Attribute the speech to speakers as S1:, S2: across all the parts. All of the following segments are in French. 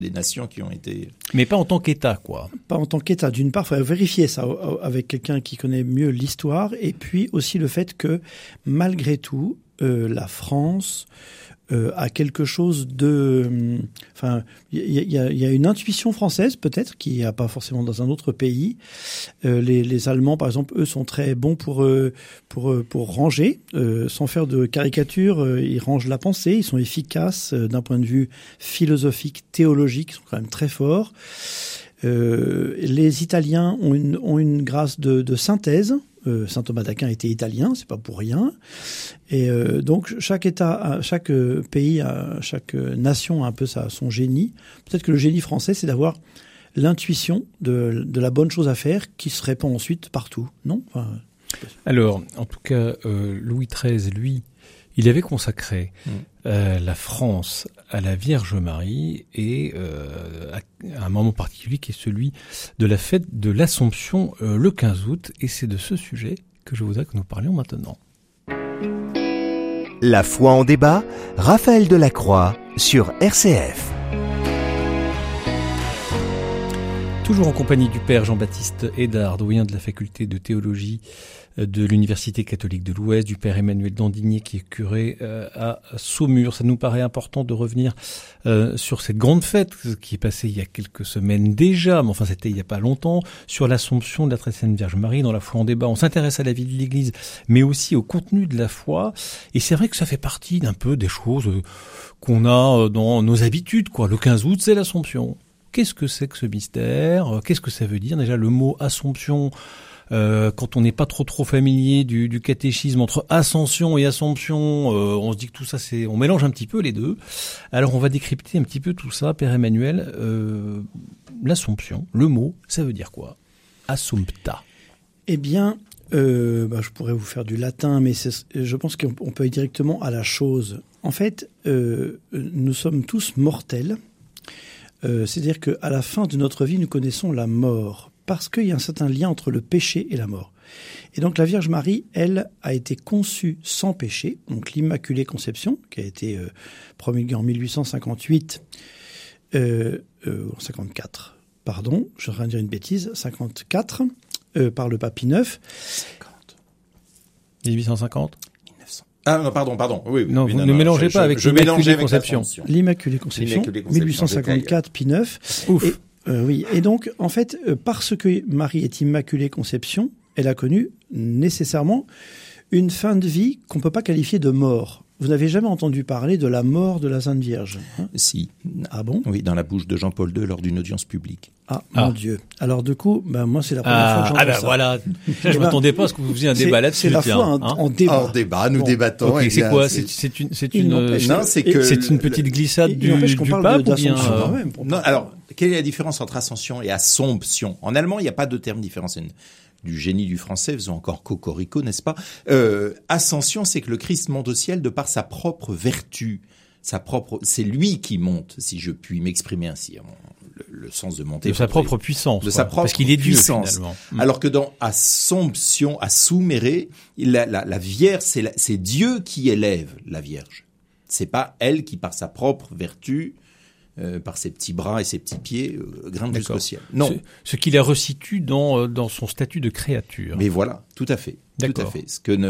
S1: des nations qui ont été...
S2: Mais pas en tant qu'État, quoi.
S3: Pas en tant qu'État. D'une part, il faut vérifier ça avec quelqu'un qui connaît mieux l'histoire, et puis aussi le fait que, malgré tout, la France a quelque chose de... Enfin, il y a une intuition française, peut-être, qui n'y a pas forcément dans un autre pays. Les Allemands, par exemple, eux, sont très bons pour ranger. Sans faire de caricature, ils rangent la pensée. Ils sont efficaces d'un point de vue philosophique, théologique. Ils sont quand même très forts. Les Italiens ont une grâce de synthèse. Saint Thomas d'Aquin était italien, c'est pas pour rien. Et donc chaque État, chaque pays, chaque nation a un peu son génie. Peut-être que le génie français, c'est d'avoir l'intuition de la bonne chose à faire qui se répand ensuite partout, non ? Enfin,
S2: alors, en tout cas, Louis XIII, lui, il avait consacré la France à la Vierge Marie et à un moment particulier qui est celui de la fête de l'Assomption le 15 août. Et c'est de ce sujet que je voudrais que nous parlions maintenant.
S4: La foi en débat, Raphaël Delacroix sur RCF.
S2: Toujours en compagnie du père Jean-Baptiste Hédard, doyen de la faculté de théologie de l'Université catholique de l'Ouest, du père Emmanuel Dandigné qui est curé à Saumur. Ça nous paraît important de revenir sur cette grande fête qui est passée il y a quelques semaines déjà, mais enfin c'était il y a pas longtemps, sur l'Assomption de la Très Sainte Vierge Marie. Dans la foi en débat, on s'intéresse à la vie de l'Église, mais aussi au contenu de la foi. Et c'est vrai que ça fait partie d'un peu des choses qu'on a dans nos habitudes, quoi. Le 15 août, c'est l'Assomption. Qu'est-ce que c'est que ce mystère ? Qu'est-ce que ça veut dire ? Déjà, le mot Assomption, quand on n'est pas trop familier du catéchisme, entre ascension et assomption, on se dit que tout ça, on mélange un petit peu les deux. Alors, on va décrypter un petit peu tout ça, Père Emmanuel. L'Assomption, le mot, ça veut dire quoi ? Assumpta.
S3: Eh bien, je pourrais vous faire du latin, mais je pense qu'on peut aller directement à la chose. En fait, nous sommes tous mortels. C'est-à-dire qu'à la fin de notre vie, nous connaissons la mort, parce qu'il y a un certain lien entre le péché et la mort. Et donc la Vierge Marie, elle, a été conçue sans péché, donc l'Immaculée Conception, qui a été promulguée en 1858, 54, pardon, je suis en train de dire une bêtise, 54, par le pape Pie IX.
S2: 1850 ?
S1: Ah non, pardon. Oui,
S2: non,
S1: oui,
S2: vous ne mélangez pas avec l'Immaculée Conception.
S3: L'Immaculée Conception, 1854, Pie IX.
S2: Ouf.
S3: Oui, et donc, en fait, parce que Marie est Immaculée Conception, elle a connu nécessairement une fin de vie qu'on ne peut pas qualifier de mort. Vous n'avez jamais entendu parler de la mort de la Sainte Vierge, hein ?
S1: Si.
S3: Ah bon ?
S1: Oui, dans la bouche de Jean-Paul II lors d'une audience publique.
S3: Mon Dieu. Alors du coup, moi c'est la première fois que j'entends ça.
S2: Voilà. Je m'attendais pas à ce que vous faisiez un débat là-dessus.
S3: C'est la foi en débat.
S1: En débat, nous débattons.
S2: Okay, c'est quoi ? C'est une petite glissade du pape ou bien
S1: Non, alors quelle est la différence entre ascension et assomption ? En allemand, il n'y a pas de terme différencié. Du génie du français, faisons encore cocorico, n'est-ce pas ? Ascension, c'est que le Christ monte au ciel de par sa propre vertu, c'est lui qui monte, si je puis m'exprimer ainsi. Le sens de monter.
S2: De sa propre puissance.
S1: De sa propre
S2: parce qu'il est Dieu,
S1: puissance.
S2: Finalement.
S1: Alors que dans Assomption, Assumere, la Vierge, c'est Dieu qui élève la Vierge. C'est pas elle qui, par sa propre vertu, par ses petits bras et ses petits pieds, grimpe jusqu'au ciel. Non.
S2: Ce qui la resitue dans son statut de créature.
S1: Mais voilà, tout à fait.
S2: D'accord.
S1: Tout à fait.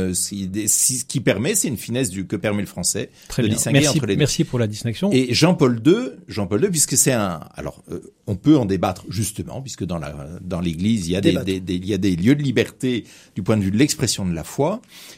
S1: Ce qui permet, c'est une finesse que permet le français
S2: Très
S1: de
S2: bien.
S1: distinguer entre les deux.
S2: Merci pour la distinction.
S1: Et Jean-Paul II, puisque c'est alors, on peut en débattre justement, puisque dans l'Église, il y a des lieux de liberté du point de vue de l'expression de la foi.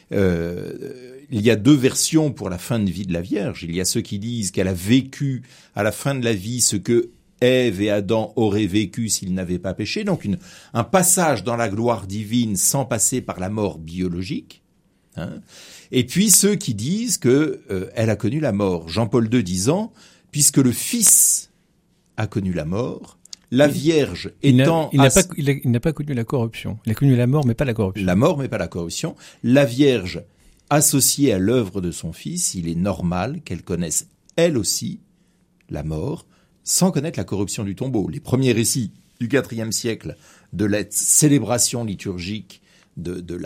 S1: Il y a deux versions pour la fin de vie de la Vierge. Il y a ceux qui disent qu'elle a vécu à la fin de la vie ce que Ève et Adam auraient vécu s'ils n'avaient pas péché. Donc un passage dans la gloire divine sans passer par la mort biologique. Hein. Et puis ceux qui disent que elle a connu la mort. Jean-Paul II disant, puisque le Fils a connu la mort, la Vierge étant...
S2: Il n'a pas connu la corruption. Il a connu la mort, mais pas la corruption.
S1: La mort, mais pas la corruption. La Vierge associée à l'œuvre de son Fils, il est normal qu'elle connaisse elle aussi la mort, sans connaître la corruption du tombeau. Les premiers récits du IVe siècle de la célébration liturgique de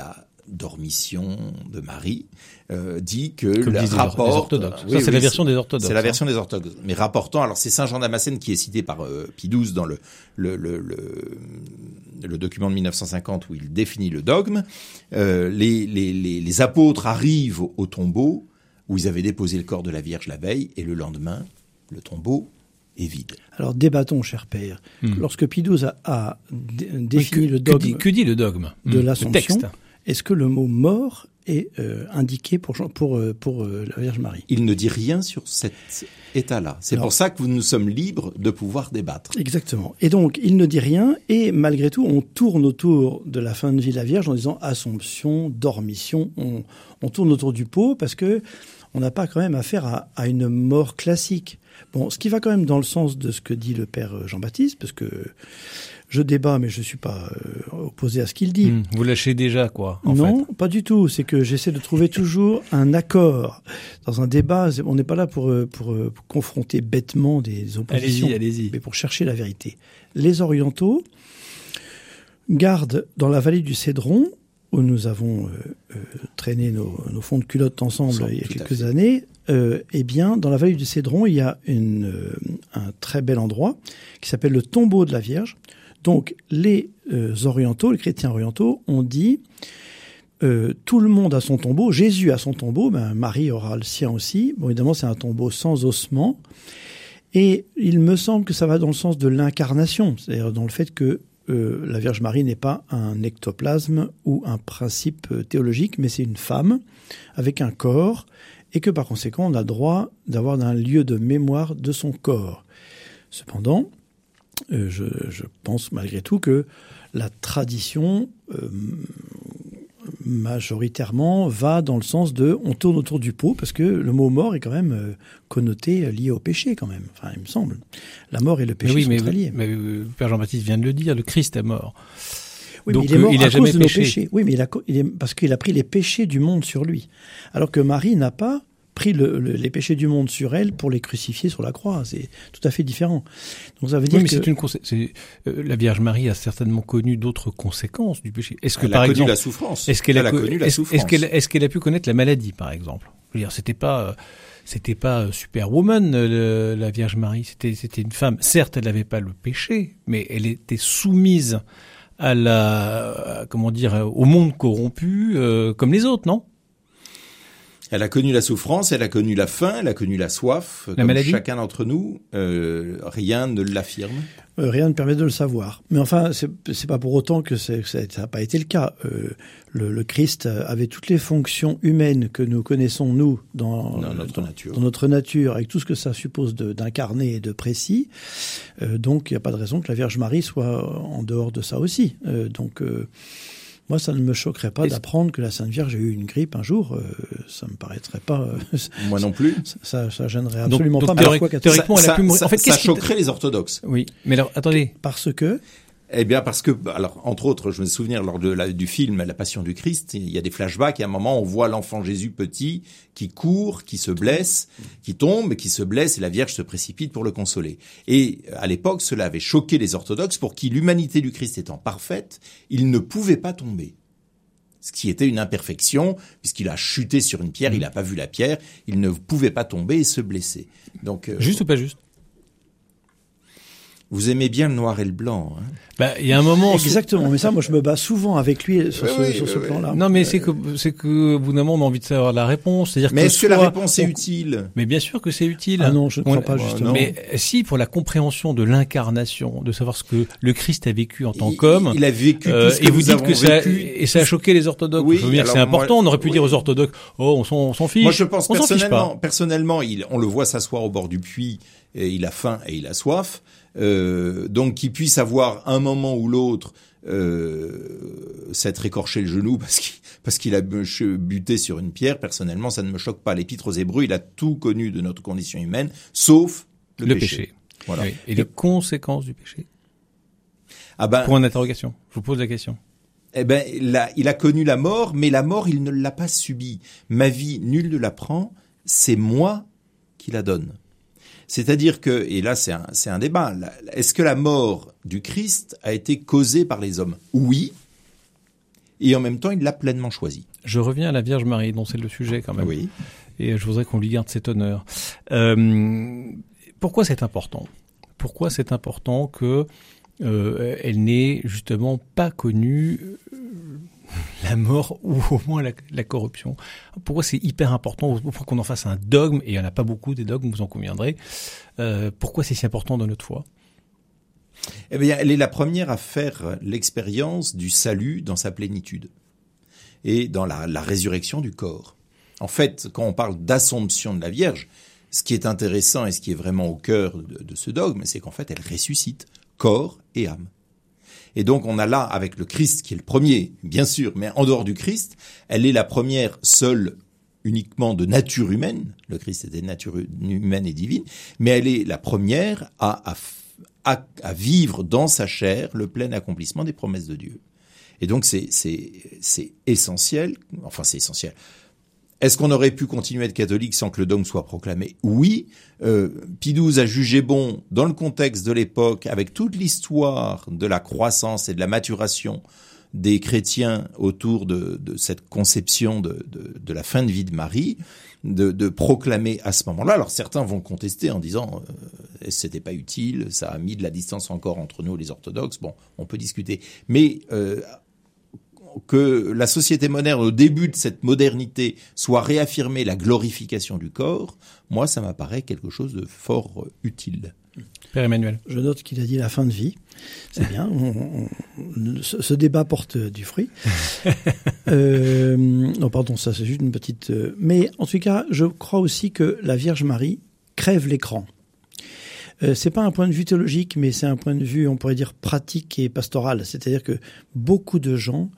S1: dormition de Marie, dit que
S2: le
S1: rapporte...
S2: Les orthodoxes. Ça, c'est la version des orthodoxes.
S1: C'est la version des orthodoxes. Mais rapportant, alors c'est Saint Jean Damascène qui est cité par Pie XII dans le document de 1950 où il définit le dogme. Les apôtres arrivent au tombeau où ils avaient déposé le corps de la Vierge la veille, et le lendemain, le tombeau est vide.
S3: Alors débattons, cher père. Lorsque Pie XII a défini le dogme,
S2: que dit le dogme
S3: de l'Assomption,
S2: le texte.
S3: Est-ce que le mot mort est indiqué pour la Vierge Marie?
S1: Il ne dit rien sur cet état-là. C'est pour ça que nous sommes libres de pouvoir débattre.
S3: Exactement. Et donc, il ne dit rien, et malgré tout, on tourne autour de la fin de vie de la Vierge en disant Assomption, Dormition. On tourne autour du pot parce que on n'a pas quand même affaire à une mort classique. Bon, ce qui va quand même dans le sens de ce que dit le père Jean-Baptiste, parce que je débat, mais je suis pas opposé à ce qu'il dit.
S2: Vous lâchez déjà, quoi, en
S3: non,
S2: fait.
S3: pas du tout. C'est que j'essaie de trouver toujours un accord. Dans un débat, on n'est pas là pour confronter bêtement des oppositions.
S2: Allez-y.
S3: Mais pour chercher la vérité. Les orientaux gardent dans la vallée du Cédron, où nous avons traîné nos fonds de culotte ensemble il y a quelques années, eh bien, dans la vallée du Cédron, il y a un très bel endroit qui s'appelle le tombeau de la Vierge. Donc, les orientaux, les chrétiens orientaux, ont dit tout le monde a son tombeau, Jésus a son tombeau, Marie aura le sien aussi. Bon, évidemment, c'est un tombeau sans ossements. Et il me semble que ça va dans le sens de l'incarnation, c'est-à-dire dans le fait que la Vierge Marie n'est pas un ectoplasme ou un principe théologique, mais c'est une femme avec un corps, et que par conséquent, on a droit d'avoir un lieu de mémoire de son corps. Cependant, je pense malgré tout que la tradition majoritairement va dans le sens de on tourne autour du pot, parce que le mot mort est quand même connoté lié au péché quand même, enfin il me semble. La mort et le péché sont très liés.
S2: Mais Père Jean-Baptiste vient de le dire, le Christ est mort.
S3: Oui,
S2: donc
S3: mais il est mort
S2: il
S3: à
S2: a jamais
S3: cause de nos
S2: péché.
S3: péchés. Oui, mais parce qu'il a pris les péchés du monde sur lui. Alors que Marie n'a pas pris les péchés du monde sur elle pour les crucifier sur la croix. C'est tout à fait différent. Donc ça veut dire
S2: la Vierge Marie a certainement connu d'autres conséquences du péché. Est-ce que
S1: elle
S2: par
S1: a
S2: exemple,
S1: connu la souffrance. Est-ce
S2: qu'elle a pu connaître la maladie, par exemple? Je veux dire, c'était pas Superwoman, la Vierge Marie. C'était une femme. Certes, elle n'avait pas le péché, mais elle était soumise au monde corrompu, comme les autres, non?
S1: Elle a connu la souffrance, elle a connu la faim, elle a connu la soif.
S2: La maladie.
S1: Chacun d'entre nous, rien ne l'affirme.
S3: Rien ne permet de le savoir. Mais enfin, c'est pas pour autant que ça n'a pas été le cas. Le Christ avait toutes les fonctions humaines que nous connaissons, nous, dans notre nature, avec tout ce que ça suppose d'incarné et de précis. Donc, il n'y a pas de raison que la Vierge Marie soit en dehors de ça aussi. Moi, ça ne me choquerait pas d'apprendre que la Sainte Vierge a eu une grippe un jour. Ça me paraîtrait pas.
S1: Moi non plus.
S3: Ça gênerait absolument pas.
S2: Théoriquement,
S1: ça choquerait les orthodoxes.
S2: Oui, mais alors attendez.
S3: Parce que.
S1: Eh bien, parce que, alors, entre autres, je me souviens lors du film La Passion du Christ, il y a des flashbacks et à un moment, on voit l'enfant Jésus petit qui court, qui se blesse, qui tombe, qui se blesse et la Vierge se précipite pour le consoler. Et à l'époque, cela avait choqué les orthodoxes pour qui l'humanité du Christ étant parfaite, il ne pouvait pas tomber. Ce qui était une imperfection, puisqu'il a chuté sur une pierre, il n'a pas vu la pierre, il ne pouvait pas tomber et se blesser. Donc,
S2: juste ou pas juste?
S1: Vous aimez bien le noir et le blanc, hein?
S2: Il y a un moment.
S3: Exactement. Mais ça, moi, je me bats souvent avec lui sur ce plan-là.
S2: Non, mais c'est que, au bout d'un moment, on a envie de savoir la réponse. C'est-à-dire
S1: mais est-ce que la réponse est utile?
S2: Mais bien sûr que c'est utile.
S3: Ah non, je ne crois pas, justement.
S2: Mais si, pour la compréhension de l'incarnation, de savoir ce que le Christ a vécu en tant qu'homme.
S1: Il a vécu tout ce que
S2: et vous dites que ça a choqué les orthodoxes.
S1: Oui,
S2: je veux dire que c'est important. On aurait pu dire aux orthodoxes, on s'en fiche.
S1: Moi, je pense personnellement, on le voit s'asseoir au bord du puits, et il a faim et il a soif. Donc qu'il puisse avoir un moment ou l'autre s'être écorché le genou parce qu'il a buté sur une pierre, personnellement ça ne me choque pas. L'Épître aux Hébreux, il a tout connu de notre condition humaine sauf le péché. Voilà.
S2: Oui. Et les conséquences du péché. Pour une interrogation, je vous pose la question.
S1: Eh ben, il a connu la mort, mais la mort il ne l'a pas subie. Ma vie, nul ne la prend, c'est moi qui la donne. C'est-à-dire que, et là c'est un débat, est-ce que la mort du Christ a été causée par les hommes? Oui, et en même temps, il l'a pleinement choisi.
S2: Je reviens à la Vierge Marie, dont c'est le sujet quand même.
S1: Oui.
S2: Et je voudrais qu'on lui garde cet honneur. Pourquoi c'est important ? Pourquoi c'est important que elle n'ait justement pas connu la mort ou au moins la corruption ? Pourquoi c'est hyper important ? Pourquoi qu'on en fasse un dogme ? Et il n'y en a pas beaucoup des dogmes, vous en conviendrez. Pourquoi c'est si important dans notre foi ?
S1: Eh bien, elle est la première à faire l'expérience du salut dans sa plénitude et dans la résurrection du corps. En fait, quand on parle d'Assomption de la Vierge, ce qui est intéressant et ce qui est vraiment au cœur de ce dogme, c'est qu'en fait, elle ressuscite corps et âme. Et donc, on a là, avec le Christ, qui est le premier, bien sûr, mais en dehors du Christ, elle est la première seule uniquement de nature humaine. Le Christ était de nature humaine et divine, mais elle est la première à vivre dans sa chair le plein accomplissement des promesses de Dieu. Et donc, c'est essentiel. Enfin, c'est essentiel. Est-ce qu'on aurait pu continuer à être catholique sans que le dogme soit proclamé ? Oui. Pie XII a jugé bon, dans le contexte de l'époque, avec toute l'histoire de la croissance et de la maturation des chrétiens autour de cette conception de la fin de vie de Marie, de proclamer à ce moment-là. Alors certains vont contester en disant c'était pas utile, ça a mis de la distance encore entre nous les orthodoxes. Bon, on peut discuter. Mais que la société moderne, au début de cette modernité, soit réaffirmée la glorification du corps, moi, ça m'apparaît quelque chose de fort utile.
S2: Père Emmanuel.
S3: Je note qu'il a dit la fin de vie. C'est bien. Ce débat porte du fruit. Non, pardon, ça c'est juste une petite... Mais en tout cas, je crois aussi que la Vierge Marie crève l'écran. C'est pas un point de vue théologique, mais c'est un point de vue, on pourrait dire, pratique et pastoral. C'est-à-dire que beaucoup de gens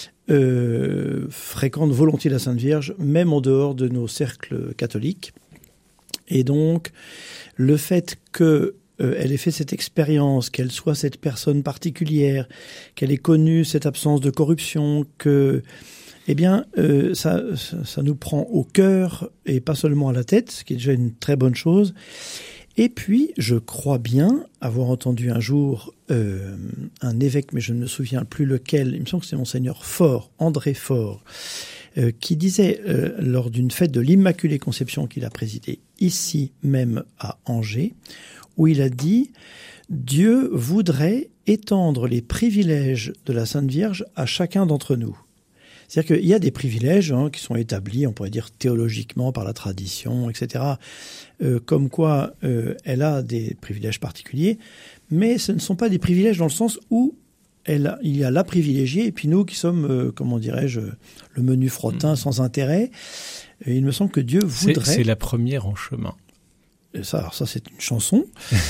S3: fréquentent volontiers la Sainte Vierge, même en dehors de nos cercles catholiques. Et donc, le fait que elle ait fait cette expérience, qu'elle soit cette personne particulière, qu'elle ait connu cette absence de corruption, que, eh bien, ça nous prend au cœur et pas seulement à la tête, ce qui est déjà une très bonne chose. Et puis, je crois bien avoir entendu un jour un évêque, mais je ne me souviens plus lequel, il me semble que c'est Monseigneur Faure, André Faure, qui disait, lors d'une fête de l'Immaculée Conception qu'il a présidée ici même à Angers, où il a dit « Dieu voudrait étendre les privilèges de la Sainte Vierge à chacun d'entre nous ». C'est-à-dire qu'il y a des privilèges qui sont établis, on pourrait dire théologiquement, par la tradition, etc., comme quoi elle a des privilèges particuliers, mais ce ne sont pas des privilèges dans le sens où il y a la privilégiée, et puis nous qui sommes, comment dirais-je, le menu frottin sans intérêt. Et il me semble que Dieu voudrait...
S2: C'est la première en chemin.
S3: Ça, c'est une chanson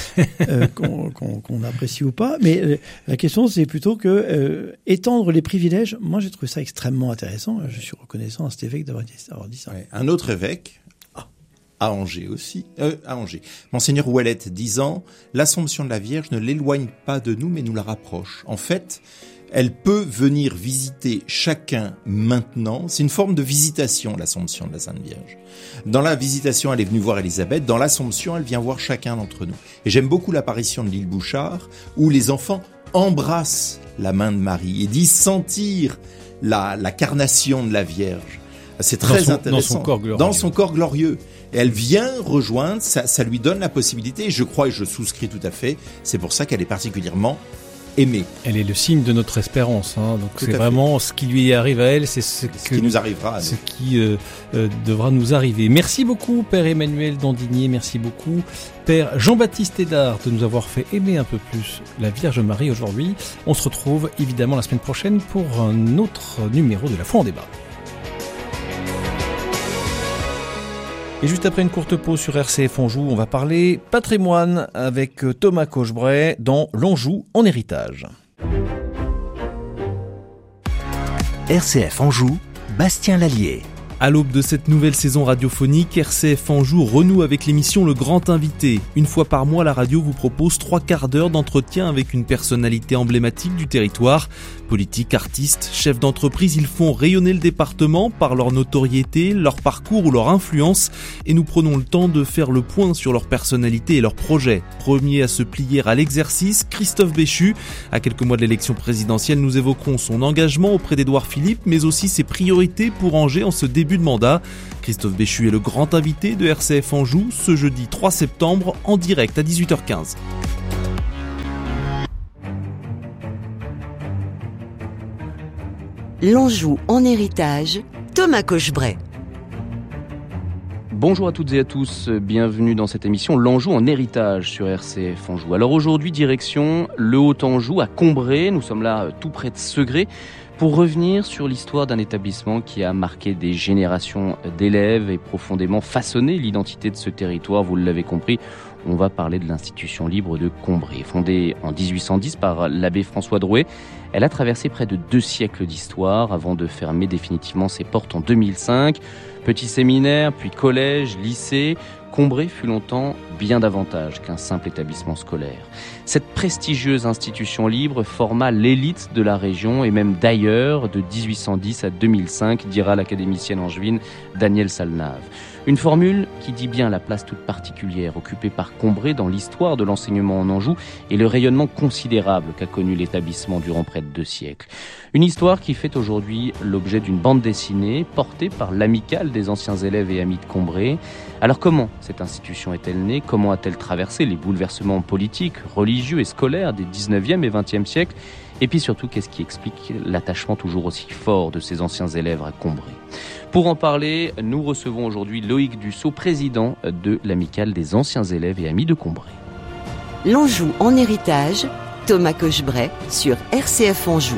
S3: qu'on apprécie ou pas, mais la question c'est plutôt que étendre les privilèges. Moi, j'ai trouvé ça extrêmement intéressant. Je suis reconnaissant à cet évêque d'avoir dit ça.
S1: Ouais. Un autre évêque, à Angers aussi, à Angers, Monseigneur Ouellette, disant « L'Assomption de la Vierge ne l'éloigne pas de nous, mais nous la rapproche. En fait, elle peut venir visiter chacun maintenant. C'est une forme de visitation, l'Assomption de la Sainte Vierge. Dans la visitation, elle est venue voir Élisabeth. Dans l'Assomption, elle vient voir chacun d'entre nous. Et j'aime beaucoup l'apparition de l'île Bouchard, où les enfants embrassent la main de Marie et disent sentir la carnation de la Vierge. C'est très intéressant. Dans son corps glorieux. Et elle vient rejoindre, ça lui donne la possibilité, et je crois et je souscris tout à fait, c'est pour ça qu'elle est particulièrement aimée.
S2: Elle est le signe de notre espérance, donc tout c'est vraiment ce qui lui arrive à elle, c'est ce
S1: qui nous arrivera à nous.
S2: Ce qui devra nous arriver. Merci beaucoup Père Emmanuel Dandigné, merci beaucoup Père Jean-Baptiste Hédard de nous avoir fait aimer un peu plus la Vierge Marie aujourd'hui. On se retrouve évidemment la semaine prochaine pour un autre numéro de La Foi en débat. Et juste après une courte pause sur RCF Anjou, on va parler patrimoine avec Thomas Cochebray dans l'Anjou en héritage.
S4: RCF Anjou, Bastien Lallier.
S5: À l'aube de cette nouvelle saison radiophonique, RCF Anjou renoue avec l'émission Le Grand Invité. Une fois par mois, la radio vous propose 3 quarts d'heure d'entretien avec une personnalité emblématique du territoire. Politiques, artistes, chefs d'entreprise, ils font rayonner le département par leur notoriété, leur parcours ou leur influence. Et nous prenons le temps de faire le point sur leur personnalité et leurs projets. Premier à se plier à l'exercice, Christophe Béchu. À quelques mois de l'élection présidentielle, nous évoquerons son engagement auprès d'Édouard Philippe, mais aussi ses priorités pour Angers en ce début de mandat. Christophe Béchu est le grand invité de RCF Anjou ce jeudi 3 septembre en direct à 18h15.
S6: L'Anjou en héritage, Thomas Cochebray.
S7: Bonjour à toutes et à tous, bienvenue dans cette émission L'Anjou en héritage sur RCF Anjou. Alors aujourd'hui, direction le Haut-Anjou à Combray, nous sommes là tout près de Segré, pour revenir sur l'histoire d'un établissement qui a marqué des générations d'élèves et profondément façonné l'identité de ce territoire. Vous l'avez compris, on va parler de l'Institution libre de Combray. Fondée en 1810 par l'abbé François Drouet, elle a traversé près de 2 siècles d'histoire avant de fermer définitivement ses portes en 2005. Petit séminaire, puis collège, lycée, Combray fut longtemps bien davantage qu'un simple établissement scolaire. Cette prestigieuse institution libre forma l'élite de la région et même d'ailleurs de 1810 à 2005, dira l'académicienne angevine Danielle Salnave. Une formule qui dit bien la place toute particulière occupée par Combray dans l'histoire de l'enseignement en Anjou et le rayonnement considérable qu'a connu l'établissement durant près de 2 siècles. Une histoire qui fait aujourd'hui l'objet d'une bande dessinée portée par l'amicale des anciens élèves et amis de Combray. Alors comment cette institution est-elle née ? Comment a-t-elle traversé les bouleversements politiques, religieux et scolaires des 19e et 20e siècles ? Et puis surtout, qu'est-ce qui explique l'attachement toujours aussi fort de ces anciens élèves à Combray ? Pour en parler, nous recevons aujourd'hui Loïc Dussault, président de l'amicale des anciens élèves et amis de Combray.
S6: L'Anjou en héritage, Thomas Cochebray sur RCF Anjou.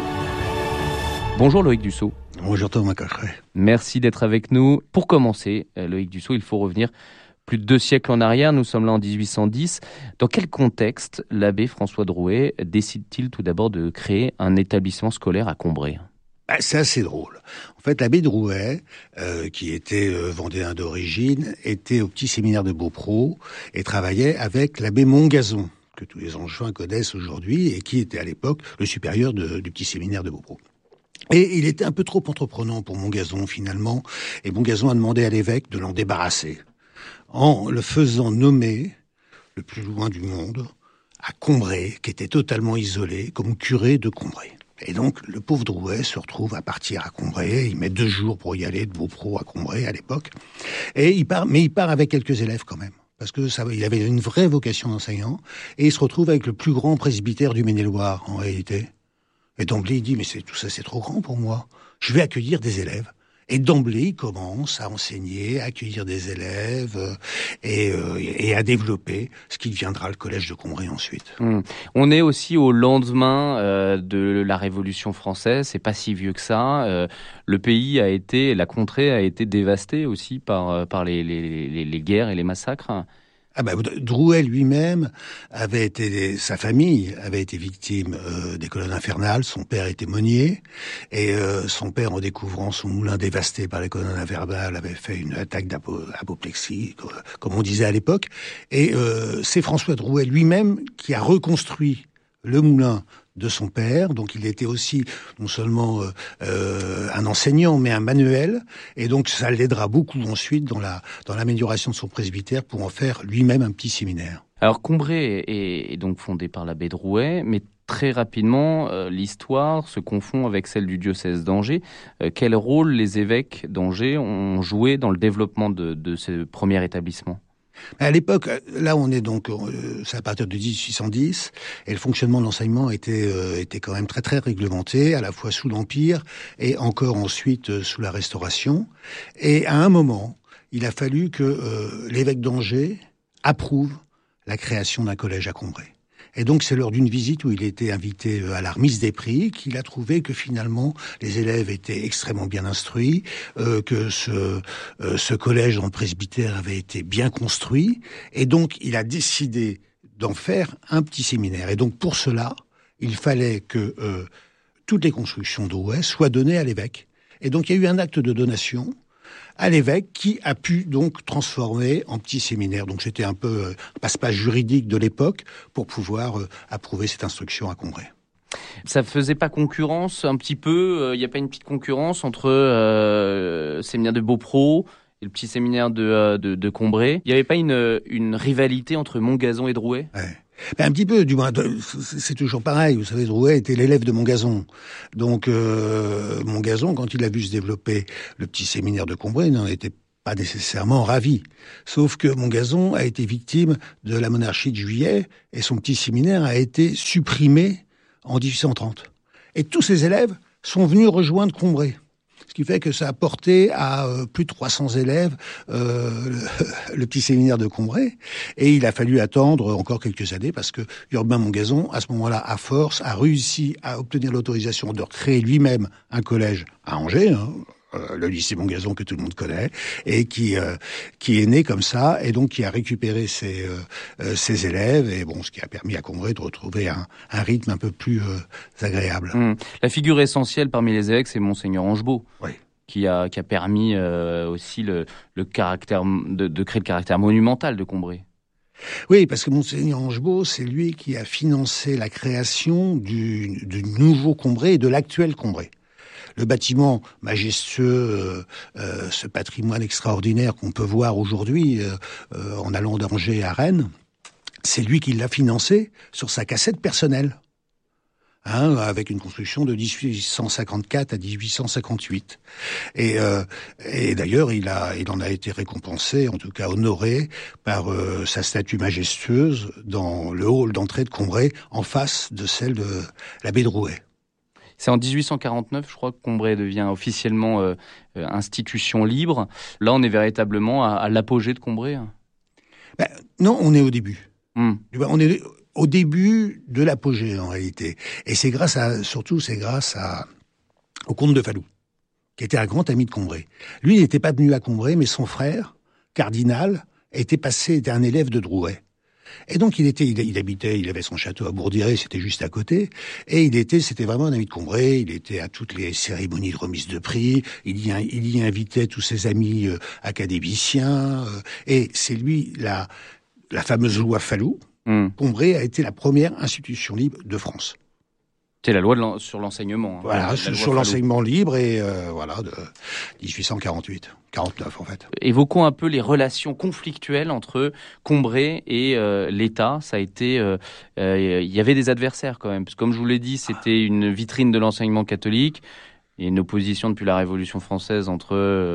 S7: Bonjour Loïc Dussault.
S8: Bonjour Thomas Cochebray.
S7: Merci d'être avec nous. Pour commencer, Loïc Dussault, il faut revenir plus de 2 siècles en arrière, nous sommes là en 1810. Dans quel contexte l'abbé François Drouet décide-t-il tout d'abord de créer un établissement scolaire à Combray ?
S8: C'est assez drôle. En fait, l'abbé Drouet, qui était vendéen d'origine, était au petit séminaire de Beaupro et travaillait avec l'abbé Montgazon, que tous les Angevins connaissent aujourd'hui, et qui était à l'époque le supérieur du petit séminaire de Beaupro. Et il était un peu trop entreprenant pour Montgazon, finalement, et Montgazon a demandé à l'évêque de l'en débarrasser, en le faisant nommer, le plus loin du monde, à Combray, qui était totalement isolé, comme curé de Combray. Et donc, le pauvre Drouet se retrouve à partir à Combray. Il met 2 jours pour y aller, de Beaupro à Combray à l'époque. Et il part avec quelques élèves quand même. Parce que il avait une vraie vocation d'enseignant. Et il se retrouve avec le plus grand presbytère du Maine-et-Loire, en réalité. Et d'emblée, il dit, mais tout ça, c'est trop grand pour moi. Je vais accueillir des élèves. Et d'emblée, il commence à enseigner, à accueillir des élèves et à développer ce qui deviendra le collège de Combray ensuite.
S7: On est aussi au lendemain de la Révolution française, c'est pas si vieux que ça. Le pays la contrée a été dévastée aussi par les guerres et les massacres.
S8: Drouet lui-même sa famille avait été victime des colonnes infernales. Son père était meunier et son père, en découvrant son moulin dévasté par les colonnes infernales, avait fait une attaque d'apoplexie, comme on disait à l'époque. Et c'est François Drouet lui-même qui a reconstruit le moulin de son père, donc il était aussi non seulement un enseignant, mais un manuel, et donc ça l'aidera beaucoup ensuite dans l'amélioration de son presbytère pour en faire lui-même un petit séminaire.
S7: Alors Combray est donc fondé par l'abbé Drouet, mais très rapidement, l'histoire se confond avec celle du diocèse d'Angers. Quel rôle les évêques d'Angers ont joué dans le développement de ce premier établissement ?
S8: À l'époque, là on est donc, c'est à partir de 1810, et le fonctionnement de l'enseignement était quand même très très réglementé, à la fois sous l'Empire et encore ensuite sous la Restauration. Et à un moment, il a fallu que l'évêque d'Angers approuve la création d'un collège à Combray. Et donc c'est lors d'une visite où il était invité à la remise des prix qu'il a trouvé que finalement les élèves étaient extrêmement bien instruits, que ce collège dans le presbytère avait été bien construit, et donc il a décidé d'en faire un petit séminaire. Et donc pour cela, il fallait que toutes les constructions d'Ouest soient données à l'évêque. Et donc il y a eu un acte de donation à l'évêque qui a pu donc transformer en petit séminaire. Donc c'était un peu un passe-passe juridique de l'époque pour pouvoir approuver cette instruction à Combray.
S7: Ça faisait pas concurrence un petit peu, il n'y a pas une petite concurrence entre le séminaire de Beaupro et le petit séminaire de Combray? Il n'y avait pas une rivalité entre Montgazon et Drouet?
S8: Ouais. Un petit peu, du moins, c'est toujours pareil. Vous savez, Drouet était l'élève de Montgazon. Donc, Montgazon, quand il a vu se développer le petit séminaire de Combray, n'en était pas nécessairement ravi. Sauf que Montgazon a été victime de la monarchie de Juillet et son petit séminaire a été supprimé en 1830. Et tous ses élèves sont venus rejoindre Combray. Ce qui fait que ça a porté à plus de 300 élèves le petit séminaire de Combray. Et il a fallu attendre encore quelques années parce que Urbain Montgazon, à ce moment-là, à force, a réussi à obtenir l'autorisation de créer lui-même un collège à Angers, le lycée Montgazon que tout le monde connaît, et qui est né comme ça, et donc qui a récupéré ses élèves, et bon, ce qui a permis à Combray de retrouver un rythme un peu plus agréable.
S7: La figure essentielle parmi les évêques, c'est Monseigneur Angebault.
S8: Oui.
S7: Qui a permis aussi le caractère de créer le caractère monumental de Combray.
S8: Oui, parce que Monseigneur Angebault, c'est lui qui a financé la création du nouveau Combray et de l'actuel Combray. Le bâtiment majestueux, ce patrimoine extraordinaire qu'on peut voir aujourd'hui en allant d'Angers à Rennes, c'est lui qui l'a financé sur sa cassette personnelle. Avec une construction de 1854 à 1858. Et d'ailleurs, il en a été récompensé, en tout cas honoré, par sa statue majestueuse dans le hall d'entrée de Combray, en face de celle de l'abbé Drouet.
S7: C'est en 1849, je crois, que Combray devient officiellement institution libre. Là, on est véritablement à l'apogée de Combray.
S8: Non, on est au début. On est au début de l'apogée, en réalité. Et c'est surtout grâce au comte de Falloux, qui était un grand ami de Combray. Lui, il n'était pas venu à Combray, mais son frère, cardinal, était un élève de Drouet. Et donc il avait son château à Bourdiré, c'était juste à côté, et c'était vraiment un ami de Combray. Il était à toutes les cérémonies de remise de prix, il y invitait tous ses amis académiciens, et c'est lui la fameuse loi Falloux. Combray a été la première institution libre de France.
S7: C'est la loi sur l'enseignement.
S8: Voilà, sur l'enseignement libre, et de 1848, 49 en fait.
S7: Évoquons un peu les relations conflictuelles entre Combray et l'État. Ça a été, il y avait des adversaires quand même, parce que comme je vous l'ai dit, c'était une vitrine de l'enseignement catholique. Il y a une opposition depuis la Révolution française entre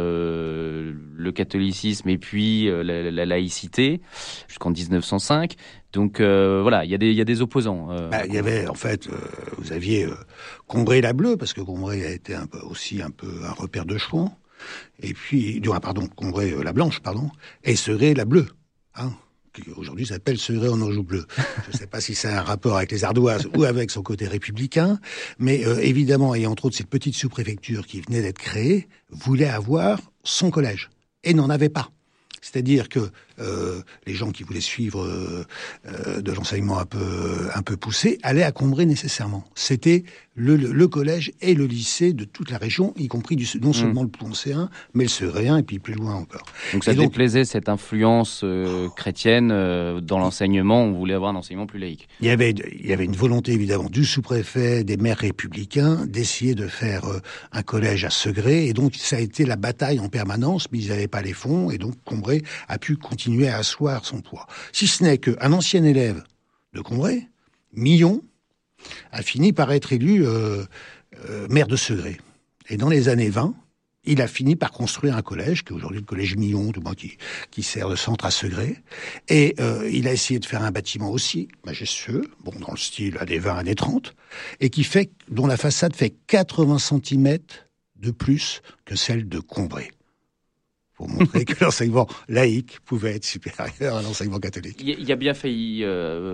S7: le catholicisme et puis la laïcité jusqu'en 1905. Donc il y a des opposants.
S8: Il y avait en fait, vous aviez Combray la Bleue, parce que Combray a été un peu un repère de chouans. Et puis, Combray la Blanche, et Segré la Bleue, qui aujourd'hui s'appelle Segré en Anjou bleu. Je ne sais pas si c'est un rapport avec les Ardoises ou avec son côté républicain, mais évidemment, et entre autres cette petite sous-préfecture qui venait d'être créée, voulait avoir son collège, et n'en avait pas. C'est-à-dire que les gens qui voulaient suivre de l'enseignement un peu poussé allaient à Combray nécessairement. C'était le collège et le lycée de toute la région, y compris non seulement le Poncéen, mais le Seuréen, et puis plus loin encore.
S7: Donc ça déplaisait cette influence chrétienne dans l'enseignement. On voulait avoir un enseignement plus laïque.
S8: Il y avait une volonté évidemment du sous-préfet, des maires républicains, d'essayer de faire un collège à Segré, et donc ça a été la bataille en permanence, mais ils n'avaient pas les fonds, et donc Combray a pu continuer à asseoir son poids. Si ce n'est qu'un ancien élève de Combray, Millon, a fini par être élu maire de Segré. Et dans les années 20, il a fini par construire un collège, qui est aujourd'hui le collège Millon, qui sert de centre à Segré. Et il a essayé de faire un bâtiment aussi majestueux, dans le style années 20, années 30, et dont la façade fait 80 cm de plus que celle de Combray. Pour montrer que l'enseignement laïque pouvait être supérieur à l'enseignement catholique.
S7: Il y a bien failli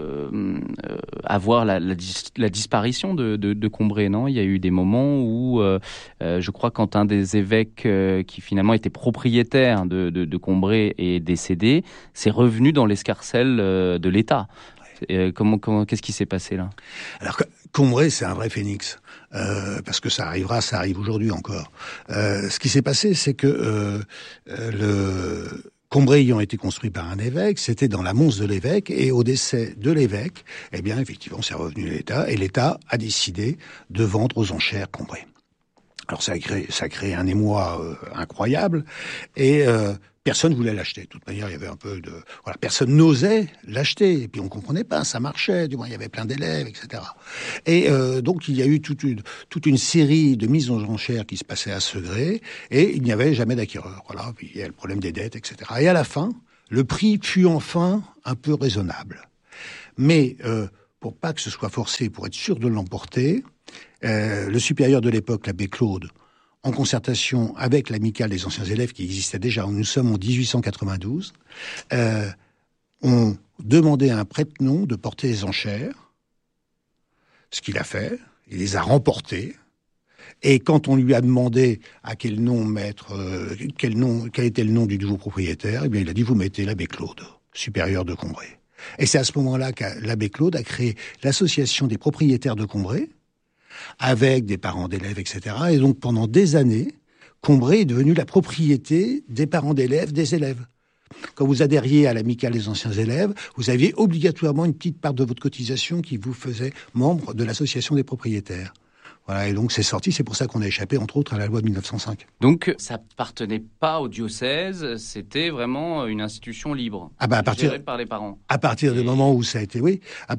S7: avoir la disparition de Combray, non ? Il y a eu des moments où, je crois, quand un des évêques qui finalement était propriétaire de Combray est décédé, c'est revenu dans l'escarcelle de l'État. Qu'est-ce qui s'est passé là?
S8: Alors, Combray, c'est un vrai phénix, parce que ça arrive aujourd'hui encore. Ce qui s'est passé, c'est que Combray ayant été construit par un évêque, c'était dans la monce de l'évêque, et au décès de l'évêque, eh bien, effectivement, c'est revenu à l'État, et l'État a décidé de vendre aux enchères Combray. Alors, ça a créé un émoi incroyable, et personne voulait l'acheter. De toute manière, il y avait un peu de... Voilà, personne n'osait l'acheter, et puis on comprenait pas, ça marchait, du moins, il y avait plein d'élèves, etc. Et donc, il y a eu toute une série de mises aux enchères qui se passaient à Segré, et il n'y avait jamais d'acquéreur. Voilà, puis il y a le problème des dettes, etc. Et à la fin, le prix fut enfin un peu raisonnable. Mais pour pas que ce soit forcé, pour être sûr de l'emporter, le supérieur de l'époque, l'abbé Claude, en concertation avec l'amicale des anciens élèves qui existait déjà, nous sommes en 1892, ont demandé à un prête-nom de porter les enchères, ce qu'il a fait, il les a remportées, et quand on lui a demandé à quel nom mettre, quel était le nom du nouveau propriétaire, eh bien il a dit vous mettez l'abbé Claude, supérieur de Combray. Et c'est à ce moment-là que l'abbé Claude a créé l'association des propriétaires de Combray, avec des parents d'élèves, etc. Et donc, pendant des années, Combray est devenu la propriété des parents d'élèves, des élèves. Quand vous adhériez à l'amicale des anciens élèves, vous aviez obligatoirement une petite part de votre cotisation qui vous faisait membre de l'association des propriétaires. Voilà, et donc c'est sorti, c'est pour ça qu'on a échappé, entre autres, à la loi de 1905.
S7: Donc, ça appartenait pas au diocèse, c'était vraiment une institution libre, gérée par les parents.
S8: À partir du moment où ça a été,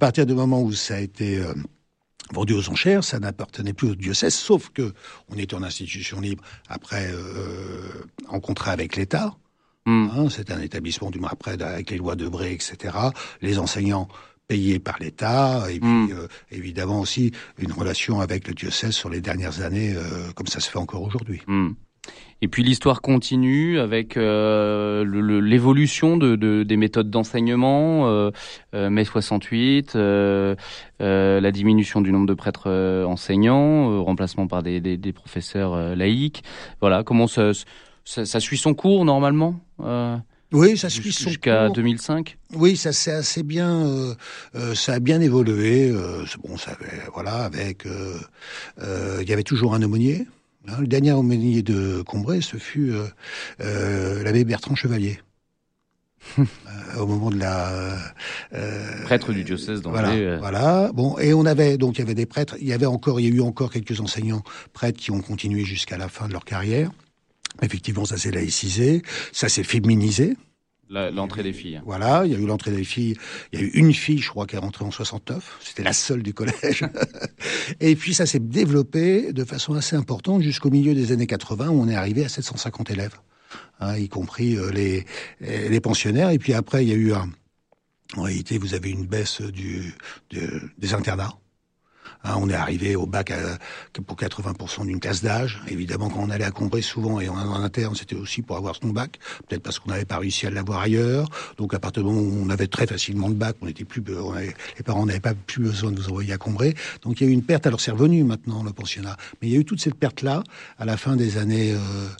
S8: vendu aux enchères, ça n'appartenait plus au diocèse, sauf que on était en institution libre, après en contrat avec l'État. C'est un établissement, du moins après, avec les lois de Bray, etc. Les enseignants payés par l'État, et puis évidemment aussi une relation avec le diocèse sur les dernières années, comme ça se fait encore aujourd'hui.
S7: Et puis l'histoire continue avec l'évolution des méthodes d'enseignement, mai 68, la diminution du nombre de prêtres enseignants, remplacement par des professeurs laïcs. Voilà, comment ça suit son cours normalement
S8: Oui, ça suit son cours.
S7: Jusqu'à 2005.
S8: Oui, ça c'est assez bien. Ça a bien évolué. Bon, ça avait, voilà, avec. Il y avait toujours un aumônier. Le dernier aumônier de Combray, ce fut l'abbé Bertrand Chevalier. Au moment de la
S7: prêtre du diocèse d'Angers.
S8: Voilà. Bon, et on avait donc il y avait des prêtres. Il y a eu encore quelques enseignants prêtres qui ont continué jusqu'à la fin de leur carrière. Effectivement, ça s'est laïcisé, ça s'est féminisé.
S7: L'entrée des filles.
S8: Voilà, il y a eu l'entrée des filles. Il y a eu une fille, je crois, qui est rentrée en 69. C'était la seule du collège. Et puis ça s'est développé de façon assez importante jusqu'au milieu des années 80, où on est arrivé à 750 élèves, y compris les pensionnaires. Et puis après, il y a eu en réalité, vous avez une baisse des internats. On est arrivé au bac pour 80% d'une classe d'âge. Évidemment, quand on allait à Combray souvent et en interne, c'était aussi pour avoir son bac. Peut-être parce qu'on n'avait pas réussi à l'avoir ailleurs. Donc, à partir du moment où on avait très facilement le bac, les parents n'avaient pas plus besoin de vous envoyer à Combray. Donc, il y a eu une perte. Alors, c'est revenu maintenant, le pensionnat. Mais il y a eu toute cette perte-là à la fin des années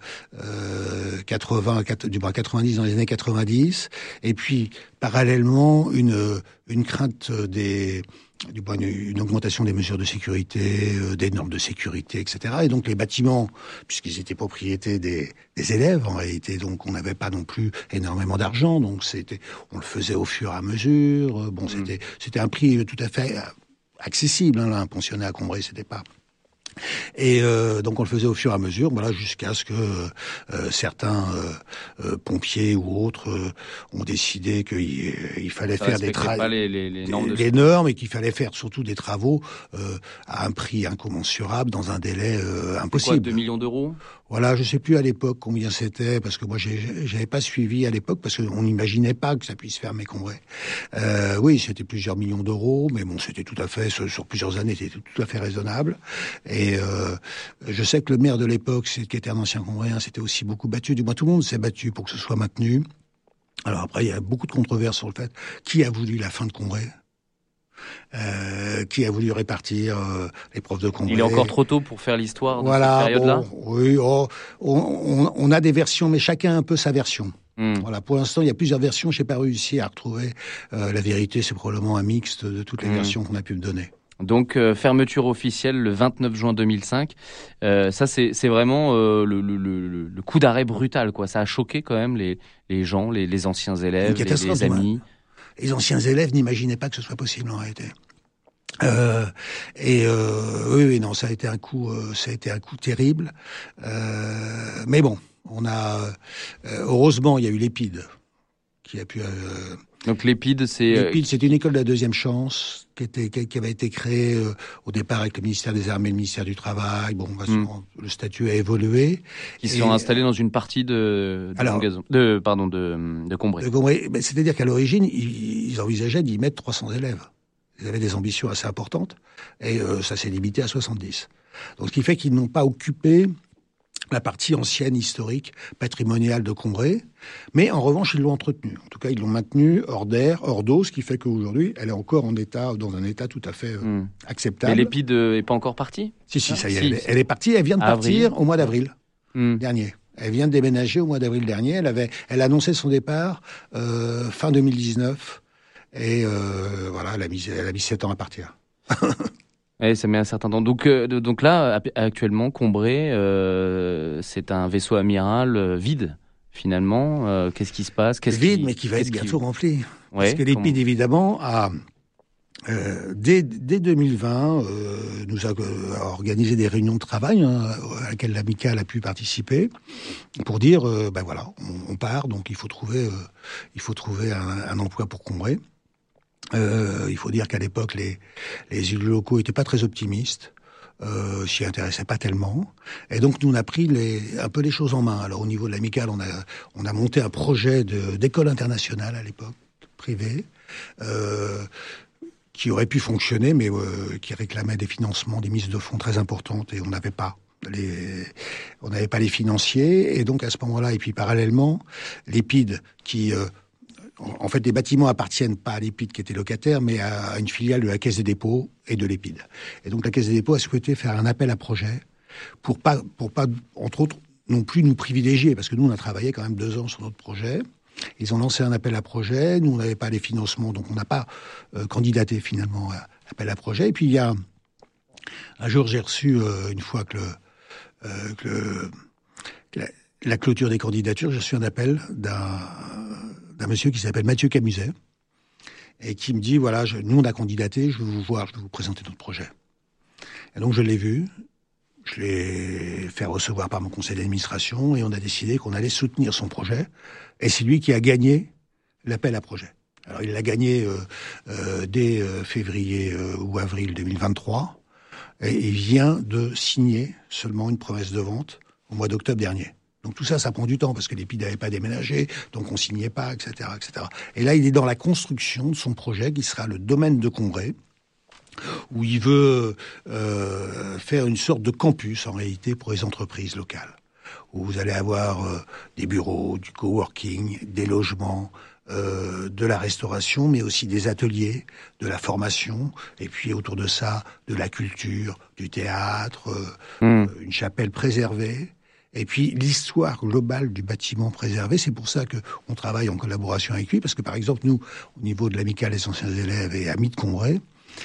S8: 90, dans les années 90. Et puis, parallèlement, une crainte une augmentation des mesures de sécurité, des normes de sécurité, etc. Et donc les bâtiments, puisqu'ils étaient propriété des élèves, en réalité, donc on n'avait pas non plus énormément d'argent, donc on le faisait au fur et à mesure. Bon, c'était un prix tout à fait accessible, un pensionnat à Combray, c'était pas. Et donc on le faisait au fur et à mesure, voilà, jusqu'à ce que certains pompiers ou autres ont décidé qu'il fallait faire des travaux, les normes, et qu'il fallait faire surtout des travaux à un prix incommensurable dans un délai impossible.
S7: Quoi, 2 millions d'euros ?
S8: Voilà, je sais plus à l'époque combien c'était, parce que moi j'avais pas suivi à l'époque, parce qu'on n'imaginait pas que ça puisse fermer Combray. Oui, c'était plusieurs millions d'euros, mais bon, c'était tout à fait, sur plusieurs années, c'était tout à fait raisonnable. Et je sais que le maire de l'époque, qui était un ancien Combrayen, s'était aussi beaucoup battu. Du moins, tout le monde s'est battu pour que ce soit maintenu. Alors après, il y a beaucoup de controverses sur le fait qui a voulu la fin de Combray. qui a voulu répartir les profs de Combray.
S7: Il est encore trop tôt pour faire l'histoire de cette période-là.
S8: Oui, on a des versions, mais chacun a un peu sa version. Voilà, pour l'instant, il y a plusieurs versions. J'ai pas réussi à retrouver la vérité. C'est probablement un mixte de toutes les versions qu'on a pu me donner.
S7: Donc fermeture officielle le 29 juin 2005. Ça c'est vraiment le coup d'arrêt brutal, quoi. Ça a choqué quand même les gens, les anciens élèves, les amis.
S8: Les anciens élèves n'imaginaient pas que ce soit possible en réalité. Oui, non, ça a été un coup terrible. Mais bon, on a heureusement il y a eu l'EPID qui a pu.
S7: Donc l'EPID,
S8: c'est une école de la deuxième chance qui avait été créée au départ avec le ministère des Armées, le ministère du Travail. Bon, le statut a évolué.
S7: Qui sont installés dans une partie de Combray.
S8: De Combray, c'est-à-dire qu'à l'origine, ils envisageaient d'y mettre 300 élèves. Ils avaient des ambitions assez importantes et ça s'est limité à 70. Donc ce qui fait qu'ils n'ont pas occupé la partie ancienne, historique, patrimoniale de Combray, mais en revanche, ils l'ont entretenue. En tout cas, ils l'ont maintenue hors d'air, hors d'eau, ce qui fait qu'aujourd'hui, elle est encore dans un état tout à fait acceptable.
S7: Et l'EPID n'est pas encore partie ?
S8: Si, ça y est, elle est partie, elle vient de partir au mois d'avril dernier. Elle vient de déménager au mois d'avril dernier, elle a annoncé son départ fin 2019, et voilà, elle a mis 7 ans à partir.
S7: Oui, ça met un certain temps. Donc là, actuellement, Combray, c'est un vaisseau amiral vide, finalement. Qu'est-ce qui se passe ?
S8: Mais qui va être bientôt rempli. Parce que l'EPID, évidemment, dès 2020, nous a organisé des réunions de travail à laquelles l'amicale a pu participer pour dire, voilà, on part, donc il faut trouver un emploi pour Combray. Il faut dire qu'à l'époque, les élus locaux étaient pas très optimistes, s'y intéressaient pas tellement, et donc nous on a pris un peu les choses en main. Alors au niveau de l'amicale, on a monté un projet d'école internationale à l'époque privée, qui aurait pu fonctionner, mais qui réclamait des financements, des mises de fonds très importantes, et on n'avait pas les financiers, et donc à ce moment-là, et puis parallèlement, l'EPID qui en fait, les bâtiments appartiennent pas à l'EPID qui était locataire, mais à une filiale de la Caisse des dépôts et de l'EPID. Et donc la Caisse des dépôts a souhaité faire un appel à projet pour pas, entre autres, non plus nous privilégier, parce que nous, on a travaillé quand même 2 ans sur notre projet. Ils ont lancé un appel à projet, nous, on n'avait pas les financements, donc on n'a pas candidaté finalement à l'appel à projet. Et puis il y a un jour, j'ai reçu, une fois que la clôture des candidatures, j'ai reçu un appel d'un monsieur qui s'appelle Mathieu Camuset, et qui me dit, voilà, nous on a candidaté, je veux vous voir, je veux vous présenter notre projet. Et donc je l'ai vu, je l'ai fait recevoir par mon conseil d'administration, et on a décidé qu'on allait soutenir son projet, et c'est lui qui a gagné l'appel à projet. Alors il l'a gagné dès février ou avril 2023, et il vient de signer seulement une promesse de vente au mois d'octobre dernier. Donc tout ça, ça prend du temps, parce que l'EPID n'avait pas déménagé, donc on signait pas, etc., etc. Et là, il est dans la construction de son projet, qui sera le domaine de Combray, où il veut faire une sorte de campus, en réalité, pour les entreprises locales, où vous allez avoir des bureaux, du coworking, des logements, de la restauration, mais aussi des ateliers, de la formation, et puis autour de ça, de la culture, du théâtre, une chapelle préservée. Et puis l'histoire globale du bâtiment préservé, c'est pour ça qu'on travaille en collaboration avec lui, parce que par exemple nous, au niveau de l'amicale des anciens élèves et amis de Combray,